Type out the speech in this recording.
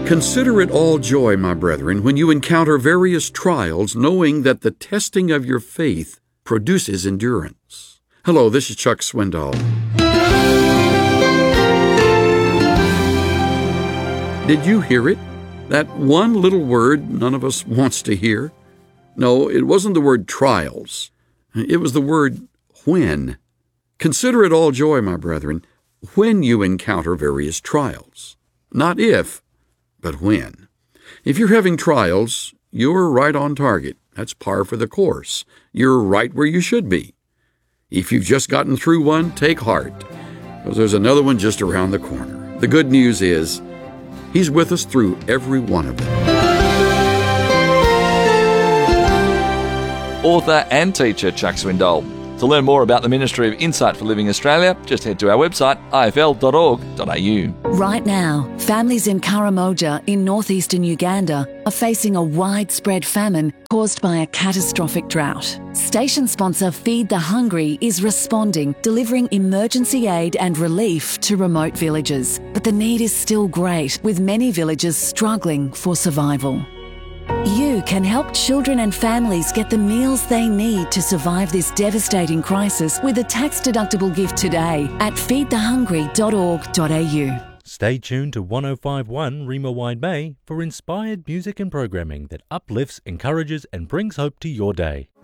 Consider it all joy, my brethren, when you encounter various trials, knowing that the testing of your faith produces endurance. Hello, this is Chuck Swindoll. Did you hear it? That one little word none of us wants to hear? No, it wasn't the word trials. It was the word when. Consider it all joy, my brethren, when you encounter various trials. Not if, but when. If you're having trials, you're right on target. That's par for the course. You're right where you should be. If you've just gotten through one, take heart, because there's another one just around the corner. The good news is, He's with us through every one of them. Author and teacher Chuck Swindoll. To learn more about the Ministry of Insight for Living Australia, just head to our website, ifl.org.au. Right now, families in Karamoja in northeastern Uganda are facing a widespread famine caused by a catastrophic drought. Station sponsor Feed the Hungry is responding, delivering emergency aid and relief to remote villages. But the need is still great, with many villages struggling for survival. You can help children and families get the meals they need to survive this devastating crisis with a tax-deductible gift today at feedthehungry.org.au. Stay tuned to 105.1 Rima Wide Bay for inspired music and programming that uplifts, encourages and brings hope to your day.